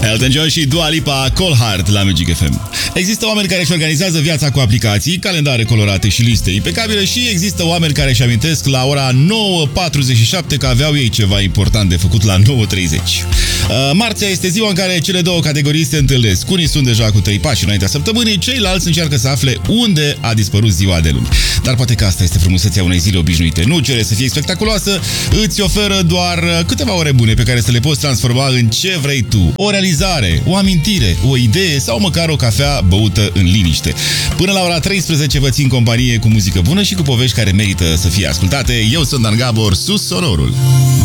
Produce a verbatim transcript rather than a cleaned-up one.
Elton John și Dua Lipa, Cold Heart la Magic F M. Există oameni care își organizează viața cu aplicații, calendare colorate și liste impecabile și există oameni care își amintesc la ora nouă patruzeci și șapte că aveau ei ceva important de făcut la nouă treizeci. Marțea este ziua în care cele două categorii se întâlnesc. Unii sunt deja cu trei pași înaintea săptămânii, ceilalți încearcă să afle unde a dispărut ziua de luni. Dar poate că asta este frumusețea unei zile obișnuite. Nu cere să fie spectaculoasă, îți oferă doar câteva ore bune pe care să le poți transforma în ce vrei tu. O realizare, o amintire, o idee sau măcar o cafea băută în liniște. Până la ora treisprezece vă țin companie cu muzică bună și cu povești care merită să fie ascultate. Eu sunt Dan Gabor, sus sonorul!